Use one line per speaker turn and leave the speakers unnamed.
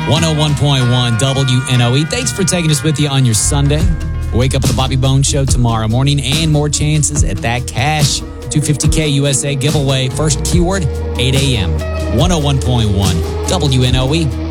101.1 WNOE. Thanks for taking us with you on your Sunday. Wake up with the Bobby Bones Show tomorrow morning and more chances at that cash. $250K USA giveaway. First keyword, 8 a.m. 101.1 WNOE.